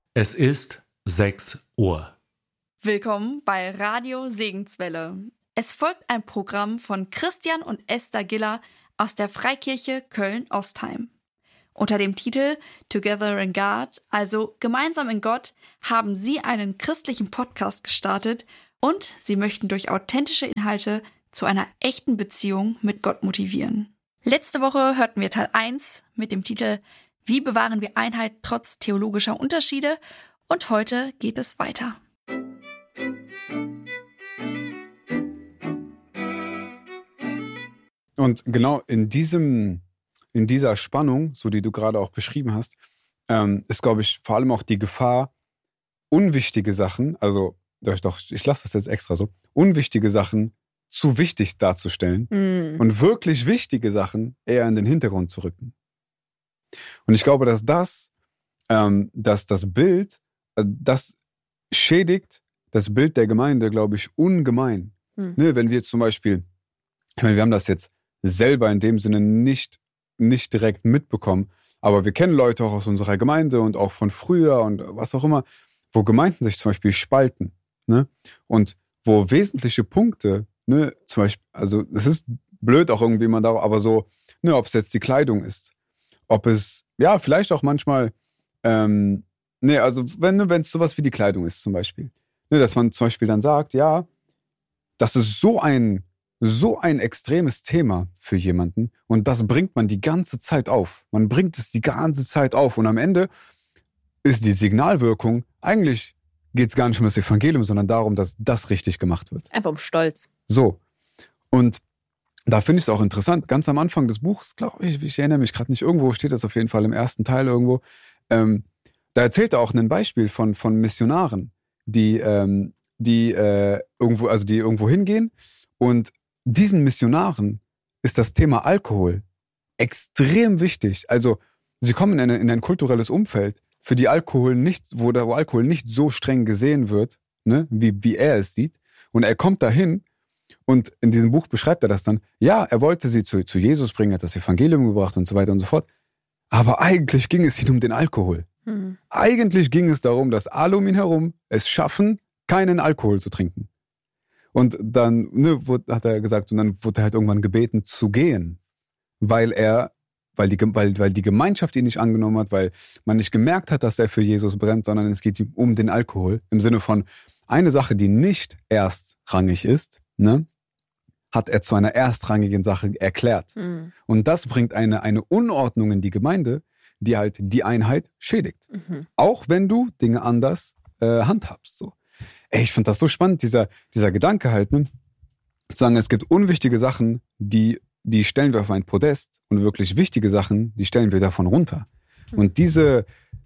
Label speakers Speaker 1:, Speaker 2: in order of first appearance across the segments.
Speaker 1: Es ist 6 Uhr.
Speaker 2: Willkommen bei Radio Segenswelle. Es folgt ein Programm von Christian und Esther Giller aus der Freikirche Köln-Ostheim. Unter dem Titel Together in God, also Gemeinsam in Gott, haben sie einen christlichen Podcast gestartet und sie möchten durch authentische Inhalte zu einer echten Beziehung mit Gott motivieren. Letzte Woche hörten wir Teil 1 mit dem Titel Wie bewahren wir Einheit trotz theologischer Unterschiede? Und heute geht es weiter.
Speaker 3: Und genau in dieser Spannung, so die du gerade auch beschrieben hast, ist, glaube ich, vor allem auch die Gefahr, unwichtige Sachen, also ich lasse das jetzt extra so, unwichtige Sachen zu wichtig darzustellen und wirklich wichtige Sachen eher in den Hintergrund zu rücken. Und ich glaube, dass das Bild, das schädigt das Bild der Gemeinde, glaube ich, ungemein. Ne, wenn wir jetzt zum Beispiel, ich meine, wir haben das jetzt selber in dem Sinne nicht direkt mitbekommen, aber wir kennen Leute auch aus unserer Gemeinde und auch von früher und was auch immer, wo Gemeinden sich zum Beispiel spalten, ne? Und wo wesentliche Punkte, ne, zum Beispiel, also es ist blöd auch irgendwie man da, aber so, ne, ob es jetzt die Kleidung ist, ob es, ja, vielleicht auch manchmal, also wenn es sowas wie die Kleidung ist zum Beispiel, ne, dass man zum Beispiel dann sagt, ja, das ist so ein extremes Thema für jemanden und das bringt man die ganze Zeit auf. Man bringt es die ganze Zeit auf und am Ende ist die Signalwirkung, eigentlich geht es gar nicht um das Evangelium, sondern darum, dass das richtig gemacht wird.
Speaker 4: Einfach um Stolz.
Speaker 3: So. Und da finde ich es auch interessant, ganz am Anfang des Buchs, glaube ich erinnere mich gerade nicht, irgendwo steht das auf jeden Fall im ersten Teil irgendwo, da erzählt er auch ein Beispiel von Missionaren, die irgendwo hingehen und diesen Missionaren ist das Thema Alkohol extrem wichtig. Also sie kommen in ein kulturelles Umfeld, wo Alkohol nicht so streng gesehen wird, ne, wie er es sieht. Und er kommt dahin und in diesem Buch beschreibt er das dann. Ja, er wollte sie zu Jesus bringen, hat das Evangelium gebracht und so weiter und so fort. Aber eigentlich ging es ihm um den Alkohol. Eigentlich ging es darum, dass alle um ihn herum es schaffen, keinen Alkohol zu trinken. Und dann hat er gesagt, und dann wurde er halt irgendwann gebeten zu gehen, weil die Gemeinschaft ihn nicht angenommen hat, weil man nicht gemerkt hat, dass er für Jesus brennt, sondern es geht ihm um den Alkohol. Im Sinne von eine Sache, die nicht erstrangig ist, ne, hat er zu einer erstrangigen Sache erklärt. Und das bringt eine Unordnung in die Gemeinde, die halt die Einheit schädigt. Auch wenn du Dinge anders handhabst. So. Ey, ich finde das so spannend, dieser Gedanke halt, ne? Zu sagen, es gibt unwichtige Sachen, die stellen wir auf ein Podest und wirklich wichtige Sachen, die stellen wir davon runter. Und diese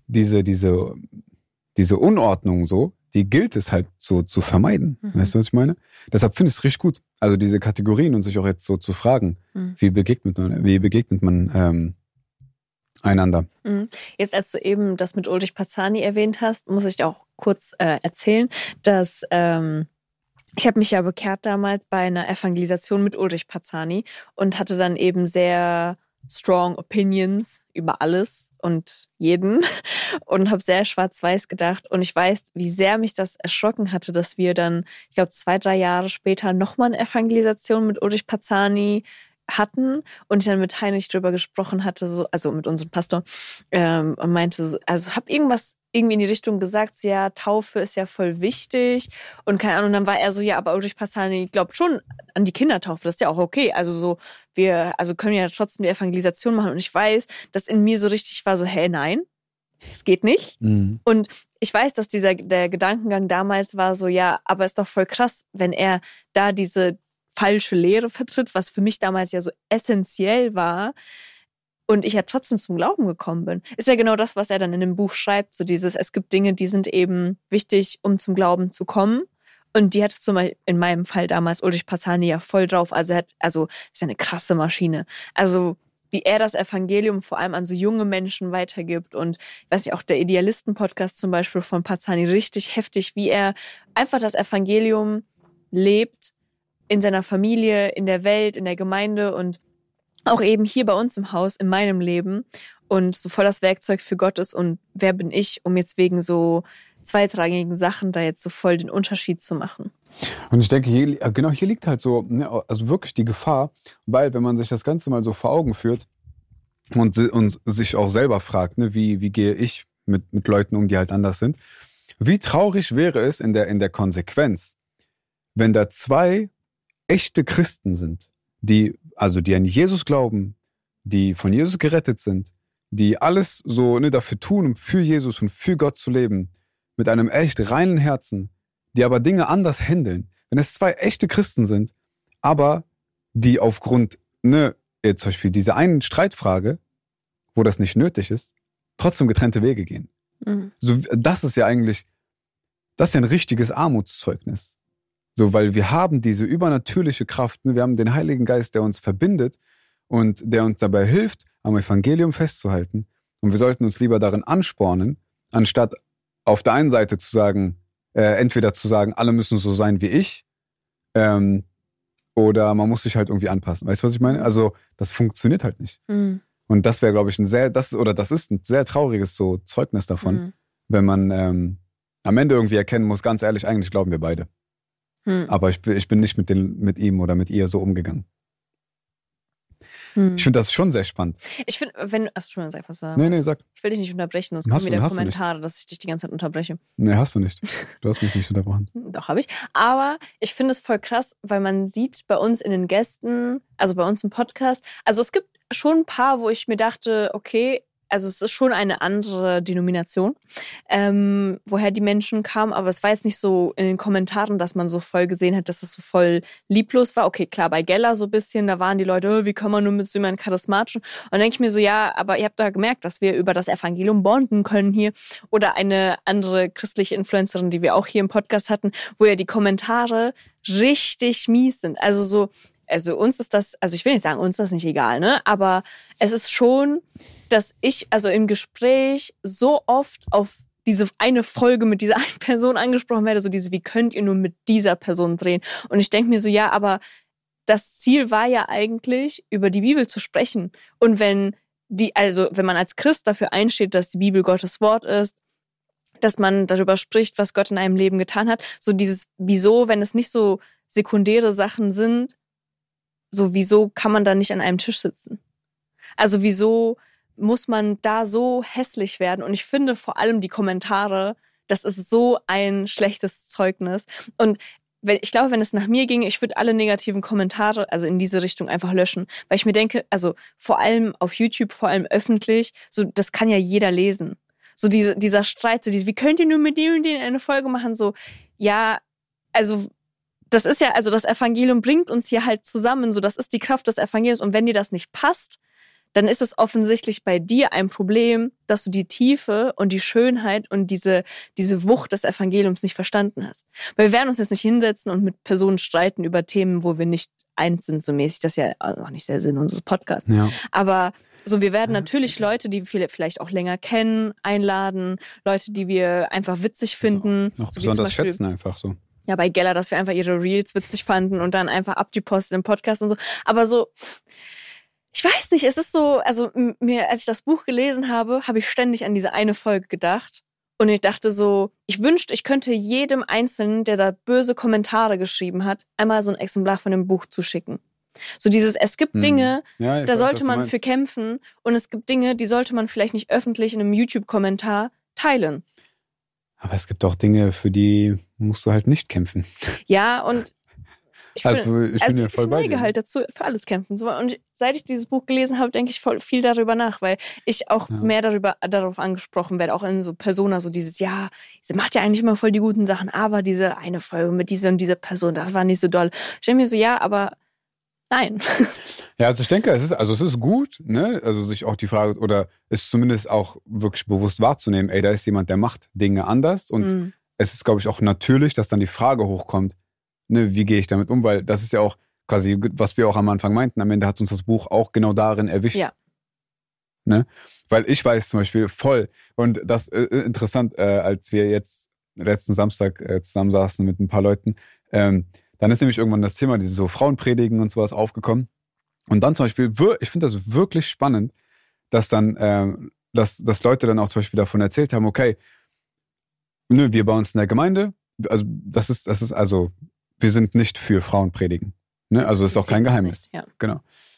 Speaker 3: Unordnung so, die gilt es halt so zu vermeiden. Weißt du, was ich meine? Deshalb finde ich es richtig gut. Also diese Kategorien und sich auch jetzt so zu fragen, wie begegnet man einander.
Speaker 4: Jetzt, als du eben das mit Ulrich Pazani erwähnt hast, muss ich auch kurz erzählen, dass ich habe mich ja bekehrt damals bei einer Evangelisation mit Ulrich Pazani und hatte dann eben sehr strong Opinions über alles und jeden und habe sehr schwarz-weiß gedacht. Und ich weiß, wie sehr mich das erschrocken hatte, dass wir dann, ich glaube 2-3 Jahre später nochmal eine Evangelisation mit Ulrich Pazani hatten und ich dann mit Heinrich drüber gesprochen hatte, so, also mit unserem Pastor, und meinte so, also hab irgendwas irgendwie in die Richtung gesagt, so, ja, Taufe ist ja voll wichtig und keine Ahnung, dann war er so, ja, aber Ulrich Pazani glaubt schon an die Kindertaufe, das ist ja auch okay, also so, wir können ja trotzdem die Evangelisation machen und ich weiß, dass in mir so richtig war so, nein, es geht nicht. Und ich weiß, dass der Gedankengang damals war so, ja, aber ist doch voll krass, wenn er da diese falsche Lehre vertritt, was für mich damals ja so essentiell war und ich ja trotzdem zum Glauben gekommen bin. Ist ja genau das, was er dann in dem Buch schreibt, so dieses, es gibt Dinge, die sind eben wichtig, um zum Glauben zu kommen und die hatte zum Beispiel in meinem Fall damals Ulrich Pazani ja voll drauf, ist ja eine krasse Maschine. Also wie er das Evangelium vor allem an so junge Menschen weitergibt und ich weiß nicht, auch der Idealisten-Podcast zum Beispiel von Pazani, richtig heftig, wie er einfach das Evangelium lebt, in seiner Familie, in der Welt, in der Gemeinde und auch eben hier bei uns im Haus, in meinem Leben. und so voll das Werkzeug für Gott ist und wer bin ich, um jetzt wegen so zweitrangigen Sachen da jetzt so voll den Unterschied zu machen.
Speaker 3: Und ich denke, hier liegt halt so, ne, also wirklich die Gefahr, weil wenn man sich das Ganze mal so vor Augen führt und sich auch selber fragt, ne, wie gehe ich mit Leuten um, die halt anders sind, wie traurig wäre es in der Konsequenz, wenn da zwei echte Christen sind, die an Jesus glauben, die von Jesus gerettet sind, die alles so, ne, dafür tun, um für Jesus und für Gott zu leben, mit einem echt reinen Herzen, die aber Dinge anders handeln. Wenn es zwei echte Christen sind, aber die aufgrund, ne, zum Beispiel dieser einen Streitfrage, wo das nicht nötig ist, trotzdem getrennte Wege gehen. Mhm. So, das ist ja ein richtiges Armutszeugnis. So, weil wir haben diese übernatürliche Kraft, ne, wir haben den Heiligen Geist, der uns verbindet und der uns dabei hilft, am Evangelium festzuhalten. Und wir sollten uns lieber darin anspornen, anstatt auf der einen Seite zu sagen, entweder zu sagen, alle müssen so sein wie ich, oder man muss sich halt irgendwie anpassen. Weißt du, was ich meine? Also, das funktioniert halt nicht. Mhm. Und das wäre, glaube ich, das ist ein sehr trauriges so Zeugnis davon, wenn man am Ende irgendwie erkennen muss, ganz ehrlich, eigentlich glauben wir beide. Aber ich bin nicht mit ihm oder mit ihr so umgegangen. Ich finde das schon sehr spannend.
Speaker 4: Ich finde, Entschuldigung, sag was sagen.
Speaker 3: Nee, sag.
Speaker 4: Ich will dich nicht unterbrechen, sonst kommen wieder Kommentare, dass ich dich die ganze Zeit unterbreche.
Speaker 3: Nee, hast du nicht. Du hast mich nicht unterbrochen.
Speaker 4: Doch, habe ich. Aber ich finde es voll krass, weil man sieht bei uns in den Gästen, also bei uns im Podcast, also es gibt schon ein paar, wo ich mir dachte, okay, also es ist schon eine andere Denomination, woher die Menschen kamen, aber es war jetzt nicht so in den Kommentaren, dass man so voll gesehen hat, dass es so voll lieblos war. Okay, klar, bei Geller so ein bisschen, da waren die Leute, wie kann man nur mit so jemandem charismatischen? Und dann denke ich mir so, ja, aber ihr habt da gemerkt, dass wir über das Evangelium bonden können hier. Oder eine andere christliche Influencerin, die wir auch hier im Podcast hatten, wo ja die Kommentare richtig mies sind. Also uns ist das, also ich will nicht sagen, uns ist das nicht egal, ne? Aber es ist schon, dass ich also im Gespräch so oft auf diese eine Folge mit dieser einen Person angesprochen werde, so wie könnt ihr nur mit dieser Person drehen? Und ich denke mir so, ja, aber das Ziel war ja eigentlich, über die Bibel zu sprechen. Und wenn man als Christ dafür einsteht, dass die Bibel Gottes Wort ist, dass man darüber spricht, was Gott in einem Leben getan hat, so dieses, wieso, wenn es nicht so sekundäre Sachen sind, so wieso kann man da nicht an einem Tisch sitzen? Also wieso muss man da so hässlich werden? Und ich finde vor allem die Kommentare, das ist so ein schlechtes Zeugnis. Und ich glaube, wenn es nach mir ginge, ich würde alle negativen Kommentare, also in diese Richtung einfach löschen. Weil ich mir denke, also vor allem auf YouTube, vor allem öffentlich, so das kann ja jeder lesen. So dieser Streit, so wie könnt ihr nur mit dem und denen eine Folge machen? So, ja, also das ist ja, also das Evangelium bringt uns hier halt zusammen, so das ist die Kraft des Evangeliums. Und wenn dir das nicht passt, dann ist es offensichtlich bei dir ein Problem, dass du die Tiefe und die Schönheit und diese Wucht des Evangeliums nicht verstanden hast. Weil wir werden uns jetzt nicht hinsetzen und mit Personen streiten über Themen, wo wir nicht eins sind, so mäßig. Das ist ja auch nicht der Sinn unseres Podcasts. Ja. Aber so, wir werden natürlich Leute, die wir vielleicht auch länger kennen, einladen. Leute, die wir einfach witzig finden.
Speaker 3: Auch so besonders schätzen einfach so.
Speaker 4: Ja, bei Geller, dass wir einfach ihre Reels witzig fanden und dann einfach abgepostet im Podcast und so. Aber so, ich weiß nicht, es ist so, also als ich das Buch gelesen habe, habe ich ständig an diese eine Folge gedacht. Und ich dachte so, ich wünschte, ich könnte jedem Einzelnen, der da böse Kommentare geschrieben hat, einmal so ein Exemplar von dem Buch zuschicken. So es gibt Dinge, da sollte man für kämpfen und es gibt Dinge, die sollte man vielleicht nicht öffentlich in einem YouTube-Kommentar teilen.
Speaker 3: Aber es gibt auch Dinge, für die musst du halt nicht kämpfen.
Speaker 4: Ja, und ich bin ja voll bei dir. Ich neige halt dazu, für alles kämpfen. Und seit ich dieses Buch gelesen habe, denke ich voll viel darüber nach, weil ich auch mehr darauf angesprochen werde, auch in so Persona, so dieses, ja, sie macht ja eigentlich immer voll die guten Sachen, aber diese eine Folge mit dieser und dieser Person, das war nicht so doll. Ich denke mir so, ja, aber nein.
Speaker 3: Ja, also ich denke, es ist gut, ne, also sich auch die Frage, oder es zumindest auch wirklich bewusst wahrzunehmen, ey, da ist jemand, der macht Dinge anders und es ist, glaube ich, auch natürlich, dass dann die Frage hochkommt, ne, wie gehe ich damit um, weil das ist ja auch quasi, was wir auch am Anfang meinten, am Ende hat uns das Buch auch genau darin erwischt. Ja. Ne? Weil ich weiß zum Beispiel voll, und das ist interessant, als wir jetzt letzten Samstag zusammensaßen mit ein paar Leuten, dann ist nämlich irgendwann das Thema, diese so Frauenpredigen und sowas aufgekommen. Und dann zum Beispiel, ich finde das wirklich spannend, dass dann, dass Leute dann auch zum Beispiel davon erzählt haben, okay, wir bei uns in der Gemeinde, also das ist also, wir sind nicht für Frauenpredigen. Ne? Also das ist auch kein Geheimnis.
Speaker 4: Nicht, ja.
Speaker 3: Genau.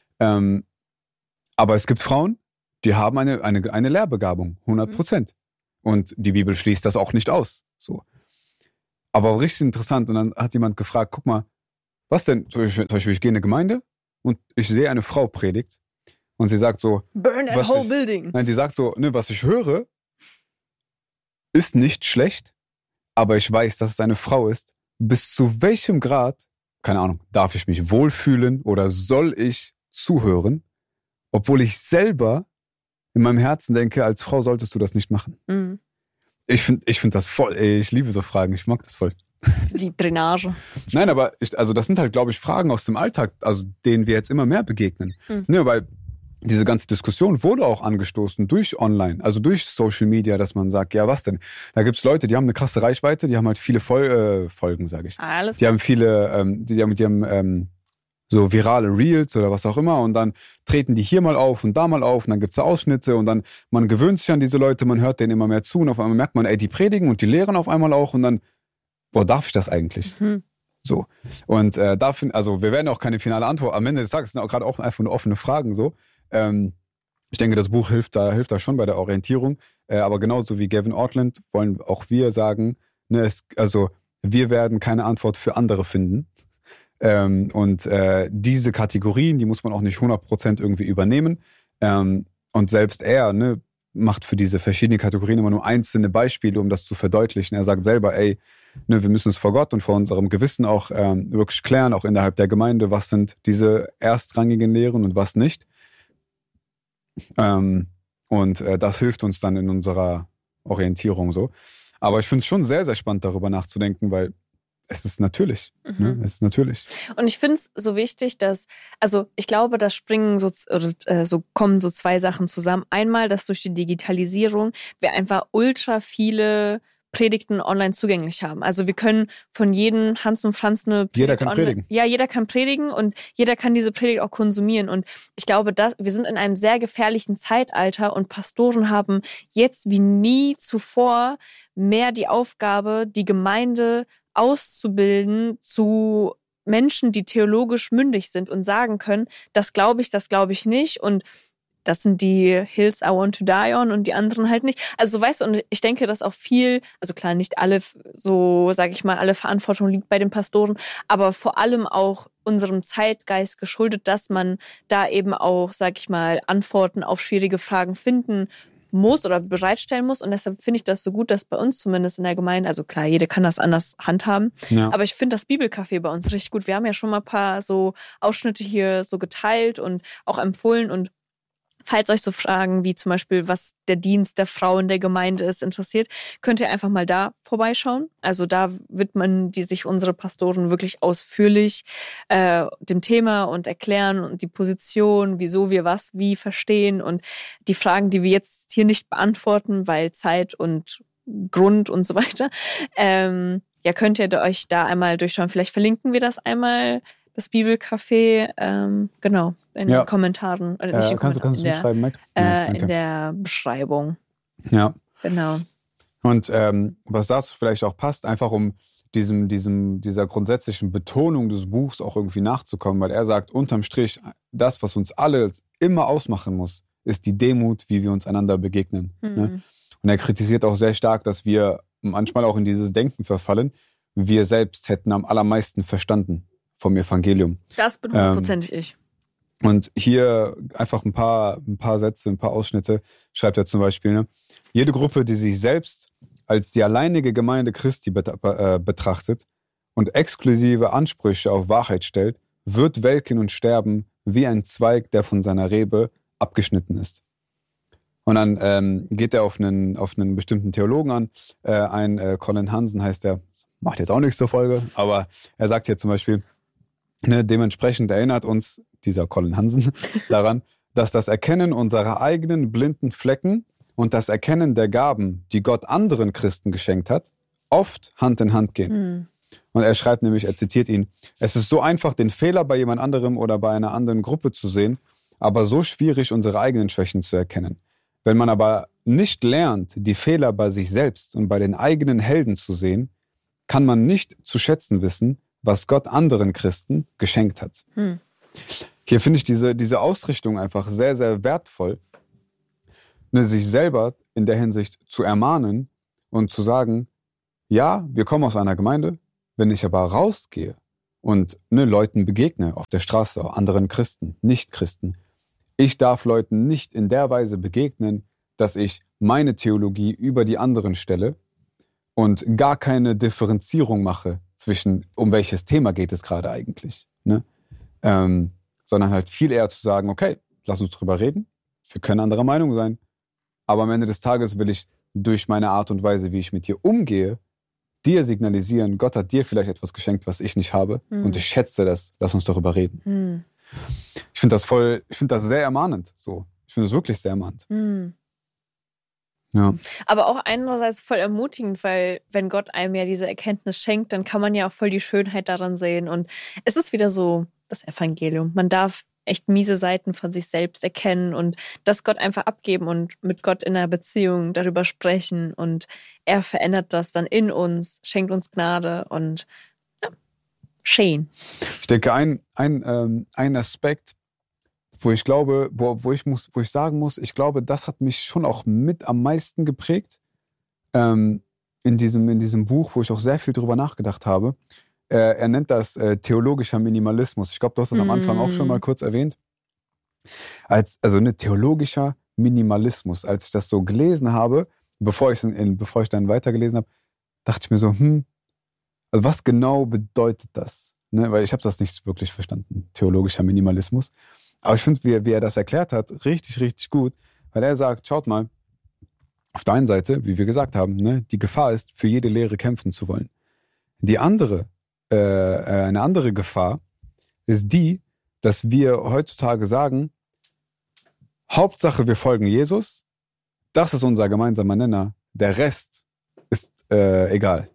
Speaker 3: Aber es gibt Frauen, die haben eine Lehrbegabung, 100%. Und die Bibel schließt das auch nicht aus. So. Aber richtig interessant. Und dann hat jemand gefragt, guck mal, was denn? Zum Beispiel, ich gehe in eine Gemeinde und ich sehe eine Frau predigt und sie sagt so,
Speaker 4: Burn that whole building.
Speaker 3: Nein, die sagt so, ne, was ich höre, ist nicht schlecht, aber ich weiß, dass es eine Frau ist. Bis zu welchem Grad, keine Ahnung, darf ich mich wohlfühlen oder soll ich zuhören, obwohl ich selber in meinem Herzen denke, als Frau solltest du das nicht machen.
Speaker 4: Mhm.
Speaker 3: Ich find das voll, ich liebe so Fragen, ich mag das voll.
Speaker 4: Die Drainage.
Speaker 3: Nein, aber also das sind halt, glaube ich, Fragen aus dem Alltag, also denen wir jetzt immer mehr begegnen. Ne, weil diese ganze Diskussion wurde auch angestoßen durch Online, also durch Social Media, dass man sagt, ja, was denn? Da gibt's Leute, die haben eine krasse Reichweite, die haben halt viele Folgen, sage ich.
Speaker 4: Alles
Speaker 3: die haben viele, die haben so virale Reels oder was auch immer und dann treten die hier mal auf und da mal auf und dann gibt's da Ausschnitte und dann, man gewöhnt sich an diese Leute, man hört denen immer mehr zu und auf einmal merkt man, ey, die predigen und die lehren auf einmal auch und dann, boah, darf ich das eigentlich? So. Und also wir werden auch keine finale Antwort, am Ende des Tages sind auch gerade auch einfach nur offene Fragen so. Ich denke, das Buch hilft da schon bei der Orientierung, aber genauso wie Gavin Ortland wollen auch wir sagen, ne, also wir werden keine Antwort für andere finden. Und diese Kategorien, die muss man auch nicht 100% irgendwie übernehmen. Und selbst er, ne, macht für diese verschiedenen Kategorien immer nur einzelne Beispiele, um das zu verdeutlichen. Er sagt selber, ey, ne, wir müssen es vor Gott und vor unserem Gewissen auch wirklich klären, auch innerhalb der Gemeinde, was sind diese erstrangigen Lehren und was nicht. Und das hilft uns dann in unserer Orientierung so. Aber ich finde es schon sehr, sehr spannend, darüber nachzudenken, weil es ist natürlich. Ne? Es ist natürlich.
Speaker 4: Und ich finde es so wichtig, dass, also ich glaube, da kommen so zwei Sachen zusammen. Einmal, dass durch die Digitalisierung wir einfach ultra viele Predigten online zugänglich haben. Also wir können von jedem Hans und Franz eine Predigt
Speaker 3: jeder kann predigen.
Speaker 4: Ja, jeder kann predigen und jeder kann diese Predigt auch konsumieren. Und ich glaube, wir sind in einem sehr gefährlichen Zeitalter und Pastoren haben jetzt wie nie zuvor mehr die Aufgabe, die Gemeinde auszubilden zu Menschen, die theologisch mündig sind und sagen können, das glaube ich nicht und das sind die Hills I want to die on und die anderen halt nicht. Also weißt du, und ich denke, dass auch viel, also klar, nicht alle, so sage ich mal, alle Verantwortung liegt bei den Pastoren, aber vor allem auch unserem Zeitgeist geschuldet, dass man da eben auch, sage ich mal, Antworten auf schwierige Fragen finden muss oder bereitstellen muss. Und deshalb finde ich das so gut, dass bei uns zumindest in der Gemeinde, also klar, jeder kann das anders handhaben, aber ich finde das Bibelcafé bei uns richtig gut. Wir haben ja schon mal ein paar so Ausschnitte hier so geteilt und auch empfohlen und falls euch so Fragen wie zum Beispiel, was der Dienst der Frau in der Gemeinde ist, interessiert, könnt ihr einfach mal da vorbeischauen. Also da widmen sich unsere Pastoren wirklich ausführlich dem Thema und erklären und die Position, wieso wir was wie verstehen und die Fragen, die wir jetzt hier nicht beantworten, weil Zeit und Grund und so weiter. Ja, könnt ihr euch da einmal durchschauen. Vielleicht verlinken wir das einmal, das Bibelcafé, genau. In den Kommentaren. Oder nicht in
Speaker 3: kannst du mitschreiben, Mike?
Speaker 4: In der Beschreibung.
Speaker 3: Ja.
Speaker 4: Genau.
Speaker 3: Und was dazu vielleicht auch passt, einfach um dieser grundsätzlichen Betonung des Buchs auch irgendwie nachzukommen, weil er sagt, unterm Strich, das, was uns alle immer ausmachen muss, ist die Demut, wie wir uns einander begegnen. Ne? Und er kritisiert auch sehr stark, dass wir manchmal auch in dieses Denken verfallen, wir selbst hätten am allermeisten verstanden vom Evangelium.
Speaker 4: Das bin 100%ig ich.
Speaker 3: Und hier einfach ein paar Sätze, ein paar Ausschnitte, schreibt er zum Beispiel, ne? Jede Gruppe, die sich selbst als die alleinige Gemeinde Christi betrachtet und exklusive Ansprüche auf Wahrheit stellt, wird welken und sterben wie ein Zweig, der von seiner Rebe abgeschnitten ist. Und dann geht er auf einen bestimmten Theologen an, Colin Hansen heißt er, macht jetzt auch nichts zur Folge, aber er sagt hier zum Beispiel, ne, dementsprechend erinnert uns dieser Colin Hansen daran, dass das Erkennen unserer eigenen blinden Flecken und das Erkennen der Gaben, die Gott anderen Christen geschenkt hat, oft Hand in Hand gehen. Und er schreibt nämlich, er zitiert ihn, es ist so einfach, den Fehler bei jemand anderem oder bei einer anderen Gruppe zu sehen, aber so schwierig, unsere eigenen Schwächen zu erkennen. Wenn man aber nicht lernt, die Fehler bei sich selbst und bei den eigenen Helden zu sehen, kann man nicht zu schätzen wissen, was Gott anderen Christen geschenkt hat. Hier finde ich diese Ausrichtung einfach sehr, sehr wertvoll, sich selber in der Hinsicht zu ermahnen und zu sagen, ja, wir kommen aus einer Gemeinde, wenn ich aber rausgehe und Leuten begegne auf der Straße, auch anderen Christen, Nicht-Christen, ich darf Leuten nicht in der Weise begegnen, dass ich meine Theologie über die anderen stelle und gar keine Differenzierung mache zwischen, um welches Thema geht es gerade eigentlich. Ne? Sondern halt viel eher zu sagen, okay, lass uns drüber reden, wir können anderer Meinung sein, aber am Ende des Tages will ich durch meine Art und Weise, wie ich mit dir umgehe, dir signalisieren, Gott hat dir vielleicht etwas geschenkt, was ich nicht habe und ich schätze das, lass uns darüber reden. Ich finde das sehr ermahnend. So. Ich finde es wirklich sehr ermahnend. Ja.
Speaker 4: Aber auch einerseits voll ermutigend, weil wenn Gott einem ja diese Erkenntnis schenkt, dann kann man ja auch voll die Schönheit daran sehen. Und es ist wieder so das Evangelium. Man darf echt miese Seiten von sich selbst erkennen und das Gott einfach abgeben und mit Gott in einer Beziehung darüber sprechen. Und er verändert das dann in uns, schenkt uns Gnade und ja, schön.
Speaker 3: Ich denke, ein Aspekt, wo ich glaube, wo ich sagen muss, ich glaube, das hat mich schon auch mit am meisten geprägt, in diesem Buch, wo ich auch sehr viel drüber nachgedacht habe. Er nennt das theologischer Minimalismus. Ich glaube, du hast das am Anfang auch schon mal kurz erwähnt. Theologischer Minimalismus. Als ich das so gelesen habe, bevor ich dann weitergelesen habe, dachte ich mir so, also was genau bedeutet das? Ne? Weil ich habe das nicht wirklich verstanden, theologischer Minimalismus. Aber ich finde, wie er das erklärt hat, richtig, richtig gut. Weil er sagt, schaut mal, auf der einen Seite, wie wir gesagt haben, ne, die Gefahr ist, für jede Lehre kämpfen zu wollen. Eine andere Gefahr ist die, dass wir heutzutage sagen, Hauptsache wir folgen Jesus, das ist unser gemeinsamer Nenner, der Rest ist egal.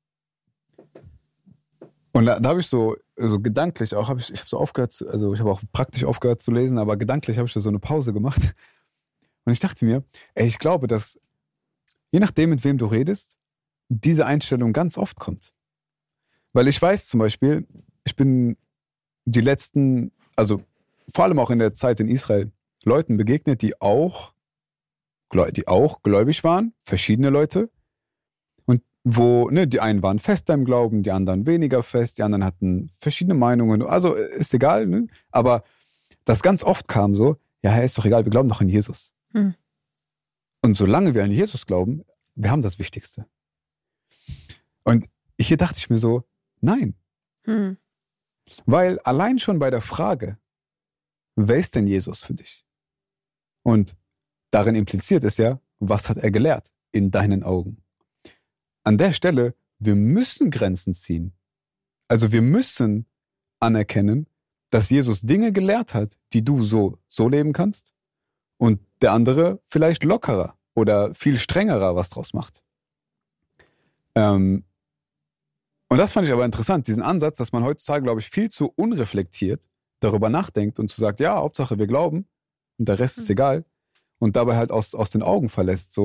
Speaker 3: Und da habe ich so gedanklich auch, ich habe auch praktisch aufgehört zu lesen, aber gedanklich habe ich da so eine Pause gemacht. Und ich dachte mir, ich glaube, dass je nachdem, mit wem du redest, diese Einstellung ganz oft kommt. Weil ich weiß zum Beispiel, ich bin die letzten, also vor allem auch in der Zeit in Israel, Leuten begegnet, die auch gläubig waren, verschiedene Leute. Und wo, die einen waren fester im Glauben, die anderen weniger fest, die anderen hatten verschiedene Meinungen. Also ist egal, ne? Aber das ganz oft kam so, ja, ist doch egal, wir glauben doch an Jesus. Und solange wir an Jesus glauben, wir haben das Wichtigste. Und hier dachte ich mir so, nein. Weil allein schon bei der Frage, wer ist denn Jesus für dich? Und darin impliziert es ja, was hat er gelehrt in deinen Augen? An der Stelle, wir müssen Grenzen ziehen. Also wir müssen anerkennen, dass Jesus Dinge gelehrt hat, die du so leben kannst und der andere vielleicht lockerer oder viel strengerer was draus macht. Und das fand ich aber interessant, diesen Ansatz, dass man heutzutage, glaube ich, viel zu unreflektiert darüber nachdenkt und zu sagt, ja, Hauptsache wir glauben und der Rest ist egal und dabei halt aus den Augen verliert,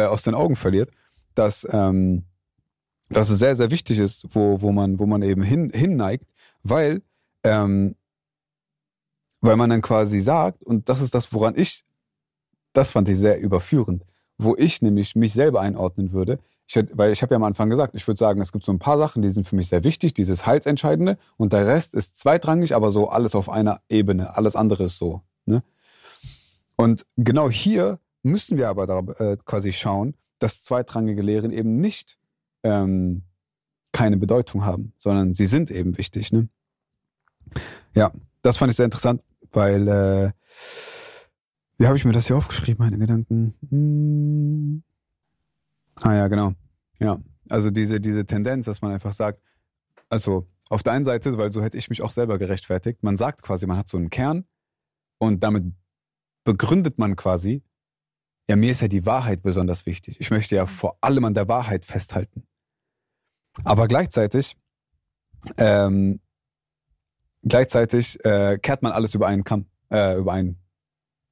Speaker 3: dass es sehr, sehr wichtig ist, wo man eben hinneigt, weil man dann quasi sagt, und das ist das, das fand ich sehr überführend, wo ich nämlich mich selber einordnen würde, weil ich habe ja am Anfang gesagt, ich würde sagen, es gibt so ein paar Sachen, die sind für mich sehr wichtig, dieses Heilsentscheidende und der Rest ist zweitrangig, aber so alles auf einer Ebene, alles andere ist so. Ne? Und genau hier müssen wir aber quasi schauen, dass zweitrangige Lehren eben nicht keine Bedeutung haben, sondern sie sind eben wichtig. Ne? Ja, das fand ich sehr interessant, weil wie habe ich mir das hier aufgeschrieben, meine Gedanken? Ja, genau. Ja, also diese Tendenz, dass man einfach sagt, also auf der einen Seite, weil so hätte ich mich auch selber gerechtfertigt, man sagt quasi, man hat so einen Kern und damit begründet man quasi, ja, mir ist ja die Wahrheit besonders wichtig. Ich möchte ja vor allem an der Wahrheit festhalten. Aber gleichzeitig kehrt man alles über einen Kamm, über einen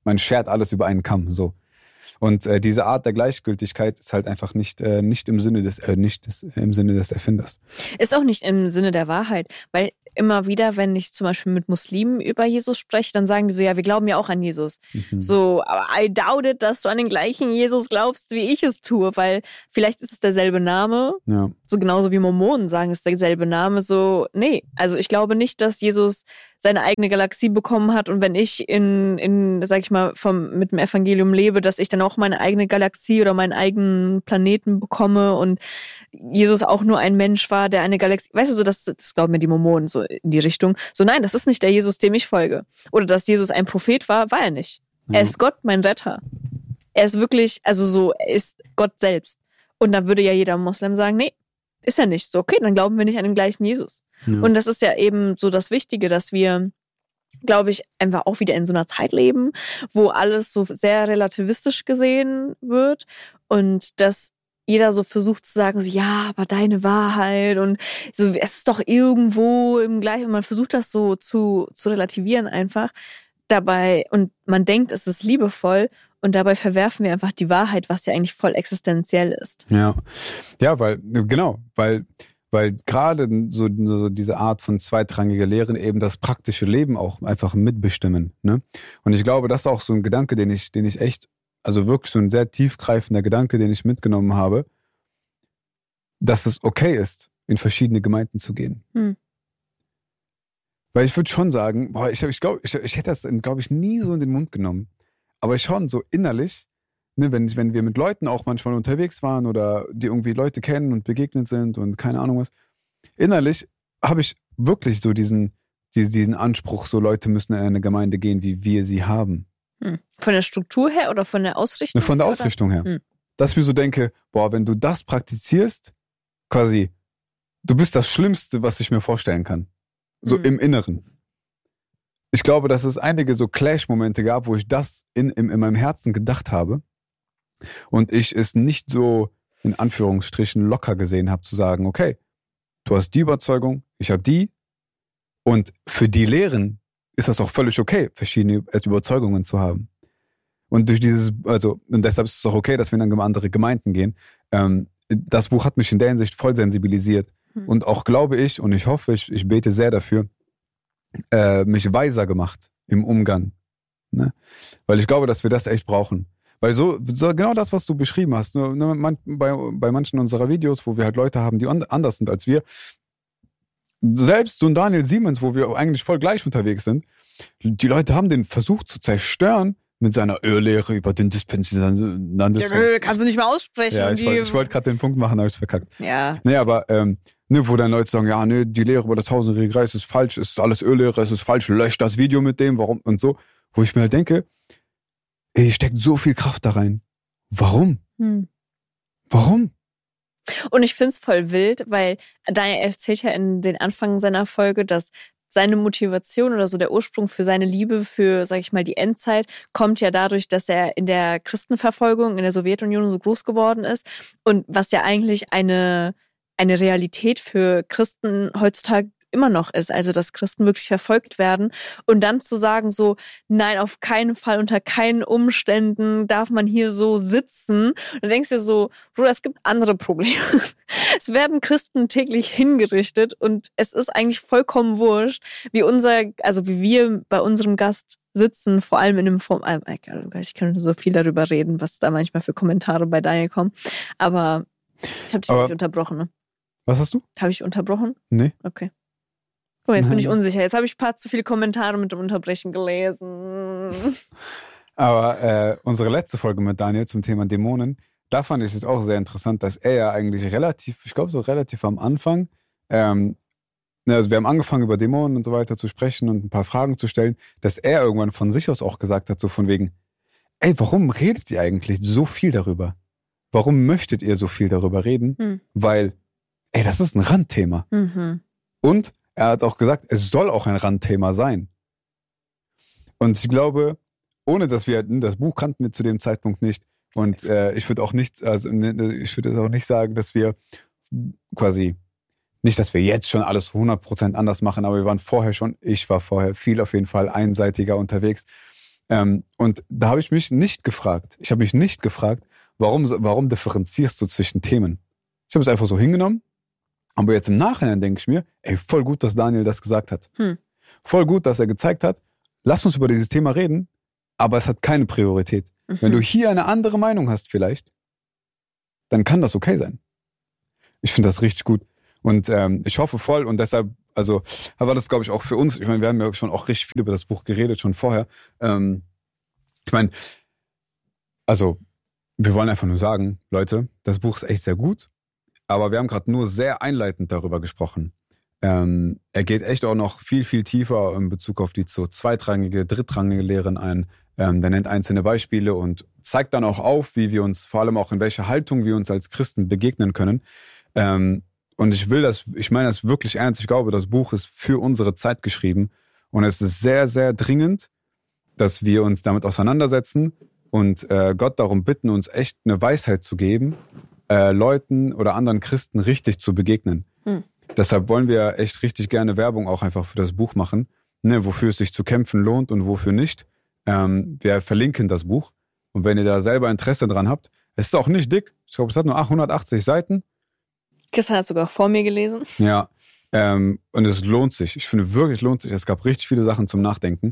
Speaker 3: Man schert alles über einen Kamm, so. Und diese Art der Gleichgültigkeit ist halt einfach nicht im Sinne des Erfinders.
Speaker 4: Ist auch nicht im Sinne der Wahrheit, weil immer wieder, wenn ich zum Beispiel mit Muslimen über Jesus spreche, dann sagen die so, ja, wir glauben ja auch an Jesus. So, aber I doubt it, dass du an den gleichen Jesus glaubst, wie ich es tue, weil vielleicht ist es derselbe Name.
Speaker 3: Ja.
Speaker 4: So genauso wie Mormonen sagen, es ist derselbe Name. So, nee, also ich glaube nicht, dass Jesus seine eigene Galaxie bekommen hat und wenn ich sag ich mal, mit dem Evangelium lebe, dass ich dann auch meine eigene Galaxie oder meinen eigenen Planeten bekomme und Jesus auch nur ein Mensch war, der eine Galaxie, weißt du, so, das glauben mir die Mormonen so in die Richtung. So, nein, das ist nicht der Jesus, dem ich folge. Oder dass Jesus ein Prophet war er nicht. Er ist Gott, mein Retter. Er ist wirklich, also so, er ist Gott selbst. Und dann würde ja jeder Moslem sagen, nee, ist er nicht. So, okay, dann glauben wir nicht an den gleichen Jesus. Ja. Und das ist ja eben so das Wichtige, dass wir, glaube ich, einfach auch wieder in so einer Zeit leben, wo alles so sehr relativistisch gesehen wird und dass jeder so versucht zu sagen, so, ja, aber deine Wahrheit und so, es ist doch irgendwo im Gleichen und man versucht das so zu relativieren einfach dabei und man denkt, es ist liebevoll und dabei verwerfen wir einfach die Wahrheit, was ja eigentlich voll existenziell ist.
Speaker 3: Ja, weil gerade so diese Art von zweitrangiger Lehren eben das praktische Leben auch einfach mitbestimmen. Ne? Und ich glaube, das ist auch so ein Gedanke, den ich echt, also wirklich so ein sehr tiefgreifender Gedanke, den ich mitgenommen habe, dass es okay ist, in verschiedene Gemeinden zu gehen. Weil ich würde schon sagen, ich hätte das, glaube ich, nie so in den Mund genommen. Aber schon so innerlich, ne, wenn wir mit Leuten auch manchmal unterwegs waren oder die irgendwie Leute kennen und begegnet sind und keine Ahnung was, innerlich habe ich wirklich so diesen Anspruch, so Leute müssen in eine Gemeinde gehen, wie wir sie haben.
Speaker 4: Von der Struktur her oder von der Ausrichtung?
Speaker 3: Von der Ausrichtung her. Dass ich mir so denke, wenn du das praktizierst, quasi, du bist das Schlimmste, was ich mir vorstellen kann. So im Inneren. Ich glaube, dass es einige so Clash-Momente gab, wo ich das in meinem Herzen gedacht habe und ich es nicht so in Anführungsstrichen locker gesehen habe, zu sagen, okay, du hast die Überzeugung, ich habe die und für die Lehren ist das auch völlig okay, verschiedene Überzeugungen zu haben. Und durch und deshalb ist es auch okay, dass wir in andere Gemeinden gehen. Das Buch hat mich in der Hinsicht voll sensibilisiert. Und auch glaube ich, und ich hoffe, ich bete sehr dafür, mich weiser gemacht im Umgang. Ne? Weil ich glaube, dass wir das echt brauchen. Weil so genau das, was du beschrieben hast, bei manchen unserer Videos, wo wir halt Leute haben, die anders sind als wir, selbst so ein Daniel Siemens, wo wir eigentlich voll gleich unterwegs sind, die Leute haben den versucht zu zerstören mit seiner Irrlehre über den Dispensationalismus.
Speaker 4: Kannst du nicht mehr aussprechen.
Speaker 3: Ja, ich wollte gerade den Punkt machen, habe ich verkackt.
Speaker 4: Ja.
Speaker 3: Nee, aber wo dann Leute sagen, ja, nee, die Lehre über das tausendjährige Reich ist falsch, ist alles Irrlehre, es ist falsch, löscht das Video mit dem, warum und so. Wo ich mir halt denke, steckt so viel Kraft da rein. Warum? Warum?
Speaker 4: Und ich find's voll wild, weil Daniel erzählt ja in den Anfang seiner Folge, dass seine Motivation oder so der Ursprung für seine Liebe für, sag ich mal, die Endzeit kommt ja dadurch, dass er in der Christenverfolgung in der Sowjetunion so groß geworden ist und was ja eigentlich eine Realität für Christen heutzutage immer noch ist, also dass Christen wirklich verfolgt werden und dann zu sagen so, nein, auf keinen Fall, unter keinen Umständen darf man hier so sitzen. Und du denkst dir so, Bruder, es gibt andere Probleme. Es werden Christen täglich hingerichtet und es ist eigentlich vollkommen wurscht, wie wir bei unserem Gast sitzen, vor allem in dem Form, ich kann so viel darüber reden, was da manchmal für Kommentare bei Daniel kommen, aber ich habe dich nicht unterbrochen, ne?
Speaker 3: Was hast du?
Speaker 4: Habe ich unterbrochen?
Speaker 3: Nee.
Speaker 4: Okay. Oh, jetzt bin ich unsicher. Jetzt habe ich ein paar zu viele Kommentare mit dem Unterbrechen gelesen.
Speaker 3: Aber unsere letzte Folge mit Daniel zum Thema Dämonen, da fand ich es auch sehr interessant, dass er ja eigentlich relativ am Anfang, also wir haben angefangen über Dämonen und so weiter zu sprechen und ein paar Fragen zu stellen, dass er irgendwann von sich aus auch gesagt hat, so von wegen, warum redet ihr eigentlich so viel darüber? Warum möchtet ihr so viel darüber reden? Weil, das ist ein Randthema. Und er hat auch gesagt, es soll auch ein Randthema sein. Und ich glaube, ohne dass das Buch kannten wir zu dem Zeitpunkt nicht. Und ich würde auch nicht sagen, dass wir quasi, nicht, dass wir jetzt schon alles 100% anders machen, aber ich war vorher viel auf jeden Fall einseitiger unterwegs. Und da habe ich mich nicht gefragt. Warum differenzierst du zwischen Themen? Ich habe es einfach so hingenommen. Aber jetzt im Nachhinein denke ich mir, ey, voll gut, dass Daniel das gesagt hat. Voll gut, dass er gezeigt hat, lass uns über dieses Thema reden, aber es hat keine Priorität. Wenn du hier eine andere Meinung hast vielleicht, dann kann das okay sein. Ich finde das richtig gut. Und ich hoffe voll, und deshalb, also war das, glaube ich, auch für uns, ich meine, wir haben ja schon auch richtig viel über das Buch geredet, schon vorher. Ich meine, also wir wollen einfach nur sagen, Leute, das Buch ist echt sehr gut, aber wir haben gerade nur sehr einleitend darüber gesprochen. Er geht echt auch noch viel, viel tiefer in Bezug auf die so zweitrangige, drittrangige Lehren ein. Der nennt einzelne Beispiele und zeigt dann auch auf, wie wir uns, vor allem auch in welcher Haltung wir uns als Christen begegnen können. Und ich meine das wirklich ernst. Ich glaube, das Buch ist für unsere Zeit geschrieben. Und es ist sehr, sehr dringend, dass wir uns damit auseinandersetzen und Gott darum bitten, uns echt eine Weisheit zu geben, Leuten oder anderen Christen richtig zu begegnen. Deshalb wollen wir echt richtig gerne Werbung auch einfach für das Buch machen, ne, wofür es sich zu kämpfen lohnt und wofür nicht. Wir verlinken das Buch. Und wenn ihr da selber Interesse dran habt, es ist auch nicht dick. Ich glaube, es hat nur 180 Seiten.
Speaker 4: Christian hat sogar vor mir gelesen.
Speaker 3: Ja, und es lohnt sich. Ich finde wirklich, lohnt sich. Es gab richtig viele Sachen zum Nachdenken.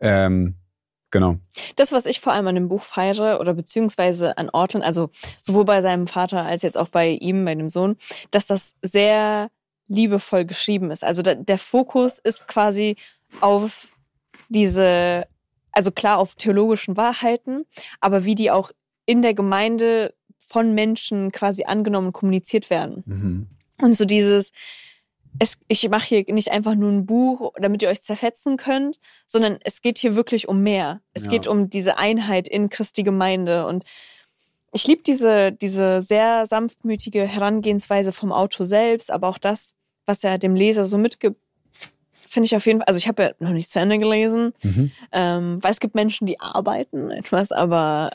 Speaker 3: Genau.
Speaker 4: Das, was ich vor allem an dem Buch feiere oder beziehungsweise an Ortlund, also sowohl bei seinem Vater als jetzt auch bei ihm, bei dem Sohn, dass das sehr liebevoll geschrieben ist. Also der Fokus ist quasi auf diese, also klar auf theologischen Wahrheiten, aber wie die auch in der Gemeinde von Menschen quasi angenommen und kommuniziert werden. Und so dieses, ich mache hier nicht einfach nur ein Buch, damit ihr euch zerfetzen könnt, sondern es geht hier wirklich um mehr. Es geht um diese Einheit in Christi Gemeinde. Und ich liebe diese sehr sanftmütige Herangehensweise vom Autor selbst, aber auch das, was er dem Leser so mitgibt, finde ich auf jeden Fall, also ich habe ja noch nicht zu Ende gelesen, weil es gibt Menschen, die arbeiten etwas, aber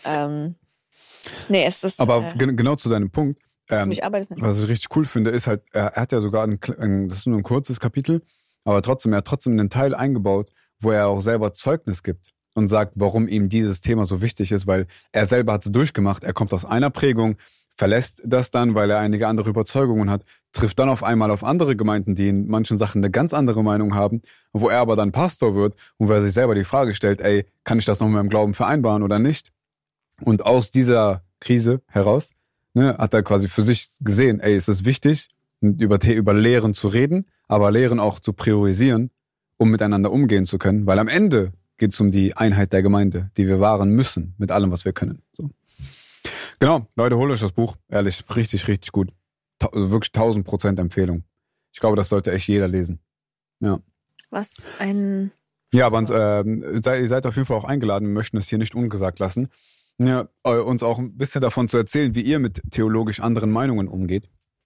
Speaker 4: nee, es ist...
Speaker 3: Aber genau zu deinem Punkt,
Speaker 4: nicht arbeitest, nicht.
Speaker 3: Was ich richtig cool finde, ist halt, er hat ja sogar das ist nur ein kurzes Kapitel, aber trotzdem, er hat trotzdem einen Teil eingebaut, wo er auch selber Zeugnis gibt und sagt, warum ihm dieses Thema so wichtig ist, weil er selber hat es durchgemacht, er kommt aus einer Prägung, verlässt das dann, weil er einige andere Überzeugungen hat, trifft dann auf einmal auf andere Gemeinden, die in manchen Sachen eine ganz andere Meinung haben, wo er aber dann Pastor wird und wo er sich selber die Frage stellt, ey, kann ich das noch mit meinem Glauben vereinbaren oder nicht? Und aus dieser Krise heraus, ne, hat er quasi für sich gesehen, ey, es ist wichtig, über Lehren zu reden, aber Lehren auch zu priorisieren, um miteinander umgehen zu können, weil am Ende geht es um die Einheit der Gemeinde, die wir wahren müssen, mit allem, was wir können. So. Genau, Leute, holt euch das Buch, ehrlich, richtig, richtig gut. Wirklich 1000% Empfehlung. Ich glaube, das sollte echt jeder lesen. Ja.
Speaker 4: Was ein...
Speaker 3: Ja, aber ihr seid auf jeden Fall auch eingeladen, wir möchten es hier nicht ungesagt lassen, ja, uns auch ein bisschen davon zu erzählen, wie ihr mit theologisch anderen Meinungen umgeht.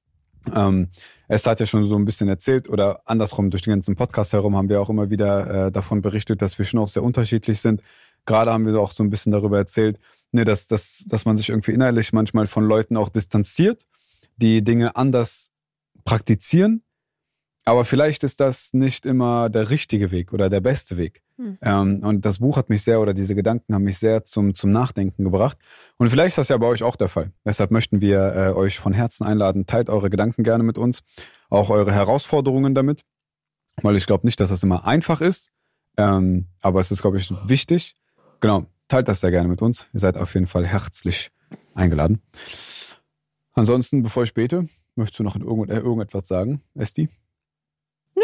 Speaker 3: Es hat ja schon so ein bisschen erzählt oder andersrum, durch den ganzen Podcast herum haben wir auch immer wieder davon berichtet, dass wir schon auch sehr unterschiedlich sind. Gerade haben wir auch so ein bisschen darüber erzählt, ne, dass man sich irgendwie innerlich manchmal von Leuten auch distanziert, die Dinge anders praktizieren. Aber vielleicht ist das nicht immer der richtige Weg oder der beste Weg. Und das Buch hat mich sehr, oder diese Gedanken haben mich sehr zum Nachdenken gebracht. Und vielleicht ist das ja bei euch auch der Fall. Deshalb möchten wir euch von Herzen einladen, teilt eure Gedanken gerne mit uns, auch eure Herausforderungen damit. Weil ich glaube nicht, dass das immer einfach ist, aber es ist, glaube ich, wichtig. Genau, teilt das sehr gerne mit uns. Ihr seid auf jeden Fall herzlich eingeladen. Ansonsten, bevor ich bete, möchtest du noch irgendetwas sagen, Esti?
Speaker 4: Nö.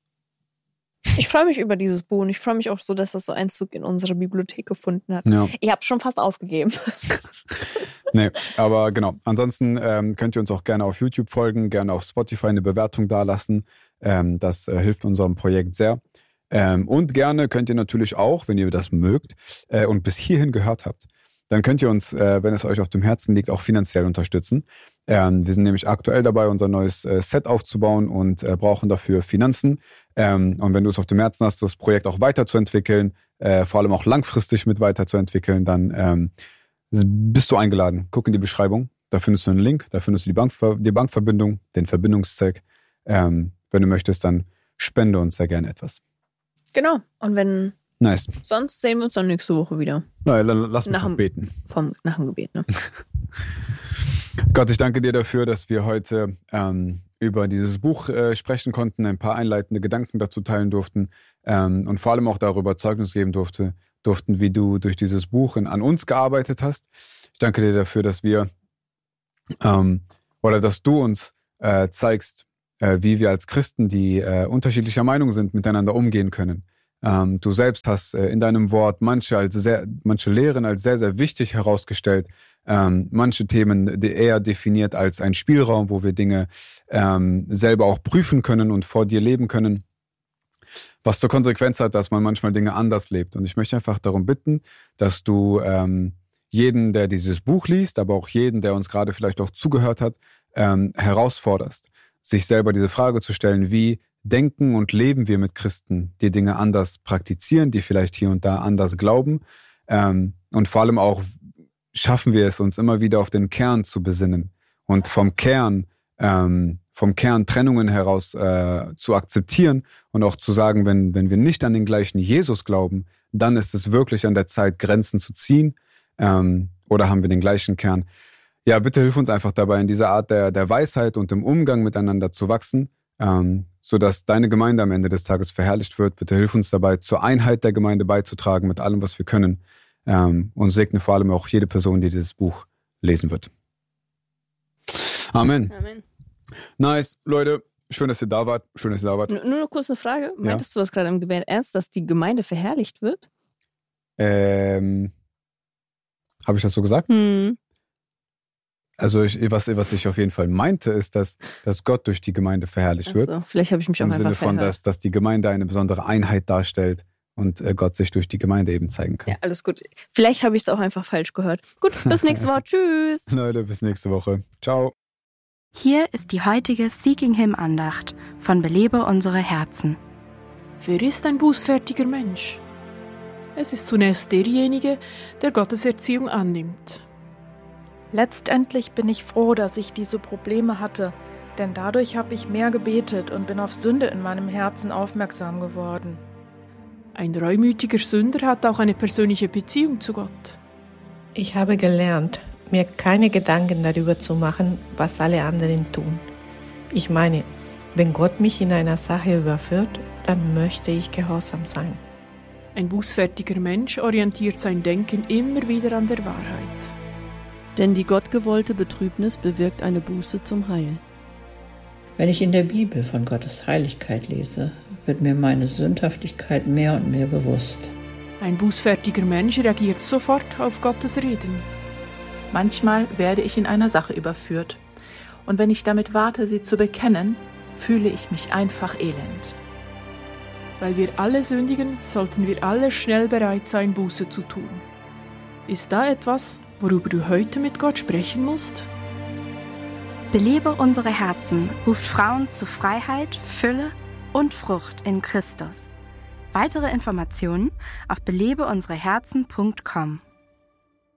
Speaker 4: Ich freue mich über dieses Buch und ich freue mich auch so, dass das so Einzug in unsere Bibliothek gefunden hat. Ja. Ich habe schon fast aufgegeben.
Speaker 3: Nee, aber genau. Ansonsten könnt ihr uns auch gerne auf YouTube folgen, gerne auf Spotify eine Bewertung dalassen. Das hilft unserem Projekt sehr. Und gerne könnt ihr natürlich auch, wenn ihr das mögt und bis hierhin gehört habt, dann könnt ihr uns, wenn es euch auf dem Herzen liegt, auch finanziell unterstützen. Wir sind nämlich aktuell dabei, unser neues Set aufzubauen und brauchen dafür Finanzen. Und wenn du es auf dem Herzen hast, das Projekt auch weiterzuentwickeln, vor allem auch langfristig mit weiterzuentwickeln, dann bist du eingeladen. Guck in die Beschreibung, da findest du einen Link, da findest du die Bankverbindung, den Verbindungszweck. Wenn du möchtest, dann spende uns sehr gerne etwas.
Speaker 4: Genau. Und wenn
Speaker 3: Nice.
Speaker 4: Sonst sehen wir uns dann nächste Woche wieder.
Speaker 3: Na, lass mich noch beten.
Speaker 4: Nach dem Gebet, ne?
Speaker 3: Gott, ich danke dir dafür, dass wir heute über dieses Buch sprechen konnten, ein paar einleitende Gedanken dazu teilen durften und vor allem auch darüber Zeugnis geben durften, wie du durch dieses Buch an uns gearbeitet hast. Ich danke dir dafür, dass wir oder dass du uns zeigst, wie wir als Christen, die unterschiedlicher Meinung sind, miteinander umgehen können. Du selbst hast in deinem Wort manche Lehren als sehr, sehr wichtig herausgestellt, manche Themen eher definiert als ein Spielraum, wo wir Dinge selber auch prüfen können und vor dir leben können, was zur Konsequenz hat, dass man manchmal Dinge anders lebt. Und ich möchte einfach darum bitten, dass du jeden, der dieses Buch liest, aber auch jeden, der uns gerade vielleicht auch zugehört hat, herausforderst, sich selber diese Frage zu stellen, wie denken und leben wir mit Christen, die Dinge anders praktizieren, die vielleicht hier und da anders glauben, und vor allem auch schaffen wir es, uns immer wieder auf den Kern zu besinnen und vom Kern Trennungen heraus zu akzeptieren und auch zu sagen, wenn wir nicht an den gleichen Jesus glauben, dann ist es wirklich an der Zeit, Grenzen zu ziehen, oder haben wir den gleichen Kern. Ja, bitte hilf uns einfach dabei, in dieser Art der Weisheit und im Umgang miteinander zu wachsen, sodass deine Gemeinde am Ende des Tages verherrlicht wird. Bitte hilf uns dabei, zur Einheit der Gemeinde beizutragen mit allem, was wir können, und segne vor allem auch jede Person, die dieses Buch lesen wird. Amen.
Speaker 4: Amen.
Speaker 3: Nice, Leute, schön, dass ihr da wart.
Speaker 4: Nur eine kurze Frage. Meintest du das gerade im Gebet ernst, dass die Gemeinde verherrlicht wird?
Speaker 3: Habe ich das so gesagt? Also was ich auf jeden Fall meinte, ist, dass Gott durch die Gemeinde verherrlicht wird.
Speaker 4: Vielleicht habe ich mich auch einfach
Speaker 3: Im Sinne von, dass die Gemeinde eine besondere Einheit darstellt und Gott sich durch die Gemeinde eben zeigen kann.
Speaker 4: Ja, alles gut. Vielleicht habe ich es auch einfach falsch gehört. Gut, bis nächste Woche. Tschüss.
Speaker 3: Leute, bis nächste Woche. Ciao.
Speaker 5: Hier ist die heutige Seeking Him Andacht von Belebe unsere Herzen.
Speaker 6: Wer ist ein bußfertiger Mensch? Es ist zunächst derjenige, der Gottes Erziehung annimmt.
Speaker 7: Letztendlich bin ich froh, dass ich diese Probleme hatte, denn dadurch habe ich mehr gebetet und bin auf Sünde in meinem Herzen aufmerksam geworden.
Speaker 6: Ein reumütiger Sünder hat auch eine persönliche Beziehung zu Gott.
Speaker 8: Ich habe gelernt, mir keine Gedanken darüber zu machen, was alle anderen tun. Ich meine, wenn Gott mich in einer Sache überführt, dann möchte ich gehorsam sein.
Speaker 6: Ein bußfertiger Mensch orientiert sein Denken immer wieder an der Wahrheit.
Speaker 9: Denn die gottgewollte Betrübnis bewirkt eine Buße zum Heil.
Speaker 10: Wenn ich in der Bibel von Gottes Heiligkeit lese, wird mir meine Sündhaftigkeit mehr und mehr bewusst.
Speaker 6: Ein bußfertiger Mensch reagiert sofort auf Gottes Reden.
Speaker 11: Manchmal werde ich in einer Sache überführt. Und wenn ich damit warte, sie zu bekennen, fühle ich mich einfach elend.
Speaker 6: Weil wir alle sündigen, sollten wir alle schnell bereit sein, Buße zu tun. Ist da etwas, worüber du heute mit Gott sprechen musst?
Speaker 5: Belebe unsere Herzen ruft Frauen zu Freiheit, Fülle und Frucht in Christus. Weitere Informationen auf belebeunsereherzen.com.